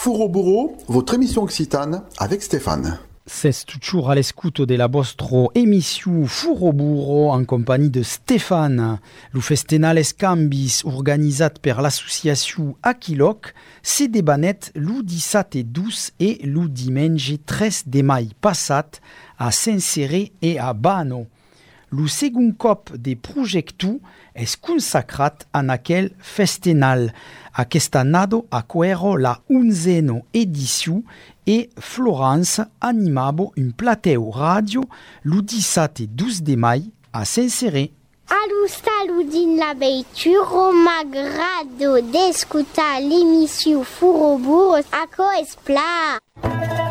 Fourro-bourro, votre émission occitane avec Stéphane. C'est toujours à l'escuto de la vostra émission Fourro-bourro en compagnie de Stéphane. Le Festinales Cambis organisat per l'association Aquiloc se debanet le 17 et 12 et le dimanche 13 de mai passat a Saint-Céré et a Bano. Le second cop de projectu est consacrat en aquel festinal. Aquest annado acquero la 11ª edition e Florence animabo un plateo radio le 17 et 12 de mai a Saint-Céré. Allo din la veitura m'agrado d'escutar l'émission Fourro-bourro a co espla.